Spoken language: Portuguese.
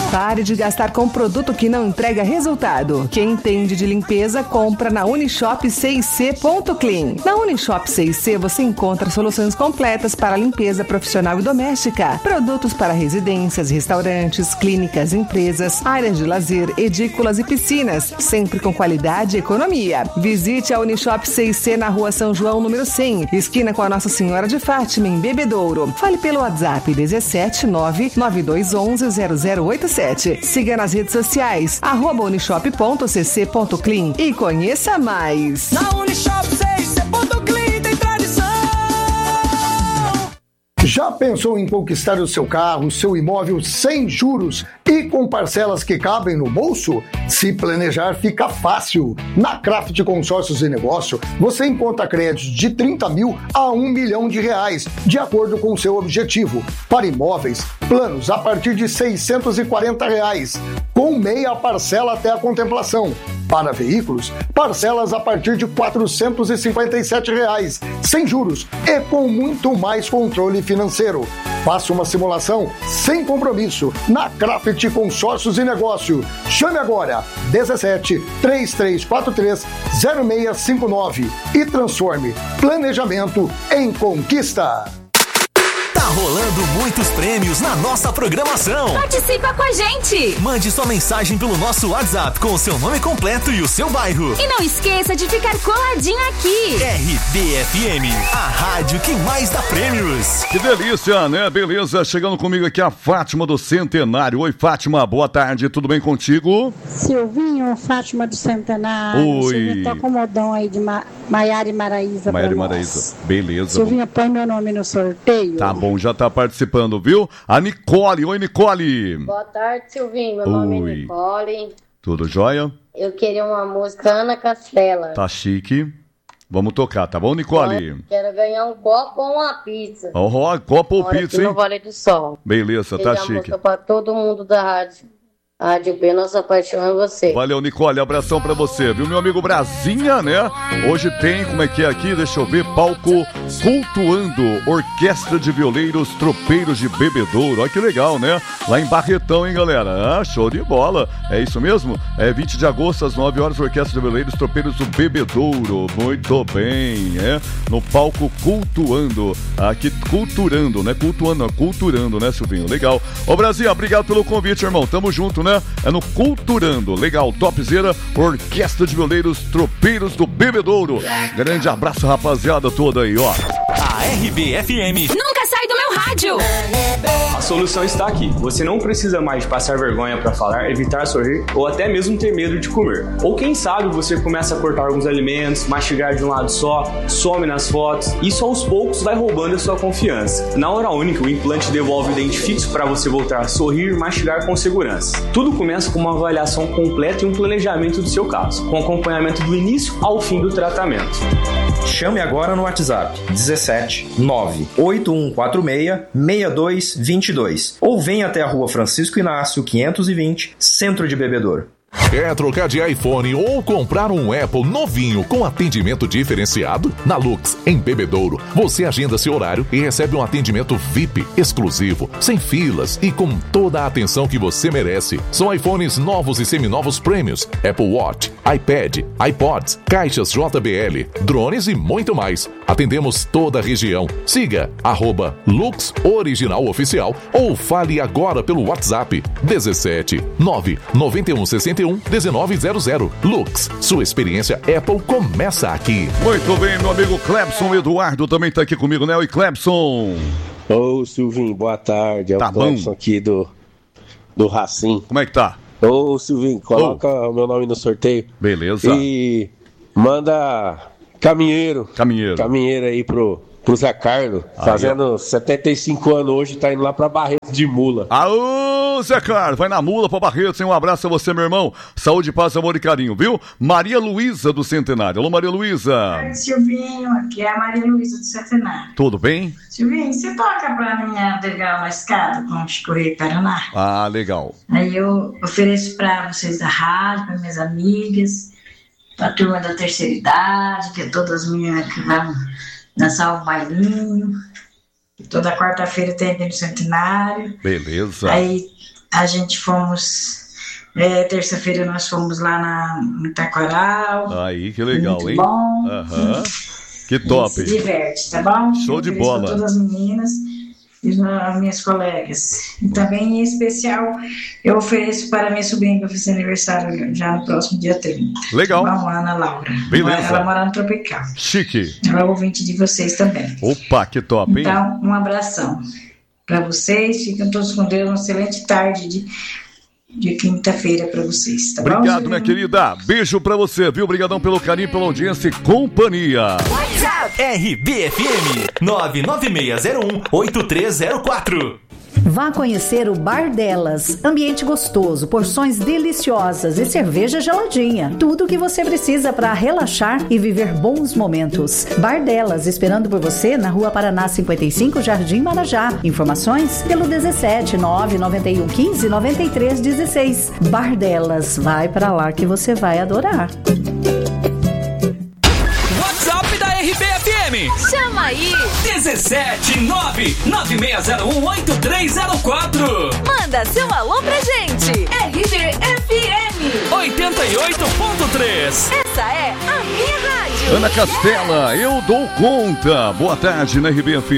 Pare de gastar com produto que não entrega resultado. Quem entende de limpeza, compra na Unishop6c.clean. Na Unishop 6C você encontra soluções completas para limpeza profissional e doméstica. Produtos para residências, restaurantes, clínicas, empresas, áreas de lazer, edículas e piscinas. Sempre com qualidade e economia. Visite a Unishop 6C na Rua São João, número 100, esquina com a Nossa Senhora de Fátima, em Bebedouro. Fale pelo WhatsApp 17992110087. Siga nas redes sociais, @unishop.cc.clean e conheça mais. Na Unishop 6C.clean tem tradição. Já pensou em conquistar o seu carro, seu imóvel sem juros e com parcelas que cabem no bolso? Se planejar fica fácil. Na Craft Consórcios e Negócio, você encontra créditos de 30 mil a 1 milhão de reais, de acordo com o seu objetivo. Para imóveis, planos a partir de R$640, com meia parcela até a contemplação. Para veículos, parcelas a partir de R$457, sem juros e com muito mais controle financeiro. Faça uma simulação sem compromisso na Craft Consórcios e Negócio. Chame agora 17 3343 0659 e transforme planejamento em conquista. Tá rolando muitos prêmios na nossa programação. Participa com a gente. Mande sua mensagem pelo nosso WhatsApp com o seu nome completo e o seu bairro. E não esqueça de ficar coladinho aqui. RBFM, a rádio que mais dá prêmios. Que delícia, né? Beleza, chegando comigo aqui a Fátima do Centenário. Oi, Fátima, boa tarde, tudo bem contigo? Silvinho, Fátima do Centenário. Oi. Silvinho, toca o modão aí de Maiara e Maraísa. Maiara e Maraísa, beleza. Silvinho, põe meu nome no sorteio. Tá bom, já tá participando, viu? A Nicole, oi Nicole. Boa tarde, Silvinho, meu nome é Nicole. Tudo jóia? Eu queria uma música Ana Castela. Tá chique. Vamos tocar, tá bom, Nicole? Quero ganhar um copo ou uma pizza. Copo ou pizza, hein? No Vale do Sol. Beleza, tá chique. Música pra todo mundo da rádio. Rádio P, nossa paixão é você. Valeu, Nicole, abração pra você, viu? Meu amigo Brasinha, né? Hoje tem, como é que é aqui? Deixa eu ver, palco Cultuando, Orquestra de Violeiros Tropeiros de Bebedouro. Olha que legal, né? Lá em Barretão, hein, galera? Ah, show de bola. É isso mesmo? É 20 de agosto, às 9 horas, Orquestra de Violeiros Tropeiros do Bebedouro. Muito bem, é? No palco Cultuando. Aqui, culturando, né? Culturando, né, Silvinho? Legal. Ô, Brasinha, obrigado pelo convite, irmão. Tamo junto, né? É no Culturando. Legal, topzera, Orquestra de Violeiros Tropeiros do Bebedouro. Grande abraço, rapaziada toda aí, ó. A RBFM nunca sai do meu rádio. A solução está aqui. Você não precisa mais passar vergonha para falar, evitar sorrir ou até mesmo ter medo de comer. Ou quem sabe você começa a cortar alguns alimentos, mastigar de um lado só, some nas fotos. Isso aos poucos vai roubando a sua confiança. Na Hora Única, o implante devolve o dente fixo para você voltar a sorrir e mastigar com segurança. Tudo começa com uma avaliação completa e um planejamento do seu caso, com acompanhamento do início ao fim do tratamento. Chame agora no WhatsApp 17 98146 6222 ou venha até a Rua Francisco Inácio 520, Centro de Bebedouro. Quer trocar de iPhone ou comprar um Apple novinho com atendimento diferenciado? Na Lux, em Bebedouro, você agenda seu horário e recebe um atendimento VIP exclusivo, sem filas e com toda a atenção que você merece. São iPhones novos e seminovos prêmios, Apple Watch, iPad, iPods, caixas JBL, drones e muito mais. Atendemos toda a região. Siga @Lux Original Oficial ou fale agora pelo WhatsApp 17 991 61 1900. Lux, sua experiência Apple começa aqui. Muito bem, meu amigo Clebson Eduardo também tá aqui comigo, né? Oi, Clebson. Ô, Silvinho, boa tarde. É o Clebson aqui do Racim. Como é que tá? Ô, Silvinho, coloca o meu nome no sorteio. Beleza. E manda caminheiro aí pro Zé Carlos, fazendo 75 anos hoje, tá indo lá pra Barretos de mula. Aô, Zé Carlos, vai na mula pra Barretos, hein? Um abraço a você, meu irmão. Saúde, paz, amor e carinho, viu? Maria Luísa do Centenário. Alô, Maria Luísa. Oi, Silvinho, aqui é a Maria Luísa do Centenário. Tudo bem? Silvinho, você toca pra mim pegar uma escada com o Chicorreio Paraná? Ah, legal. Aí eu ofereço pra vocês da rádio, pra minhas amigas, pra turma da terceira idade, que é todas as meninas que vão dançar o bailinho. Toda quarta-feira tem aqui no Centenário. Beleza. Aí a gente fomos... terça-feira nós fomos lá no Taquaral. Aí, que legal, muito hein? Bom. Aham. Que top. Se diverte, tá bom? Show de bola. Para todas as meninas e as minhas colegas. E também, em especial, eu ofereço para minha sobrinha, que eu fiz aniversário já no próximo dia 30. Legal. Tá bom, Ana Laura. Beleza. Ela mora no Tropical. Chique. Ela é ouvinte de vocês também. Opa, que top, hein? Então, um abração para vocês. Fiquem todos com Deus. Uma excelente tarde de quinta-feira para vocês, tá Obrigado, bom? minha querida. Beijo pra você, viu? Obrigadão pelo carinho, pela audiência e companhia. WhatsApp RBFM 996018304. Vá conhecer o Bar Delas. Ambiente gostoso, porções deliciosas e cerveja geladinha. Tudo o que você precisa para relaxar e viver bons momentos. Bar Delas, esperando por você na Rua Paraná 55, Jardim Marajá. Informações pelo 17 991 15 93 16. Bar Delas, vai para lá que você vai adorar. WhatsApp da RBFM. Chama aí. 177-996018304. Manda seu alô pra gente. RBFM 88.3. Essa é a minha rádio. Ana Castela, eu dou conta. Boa tarde na RBFM.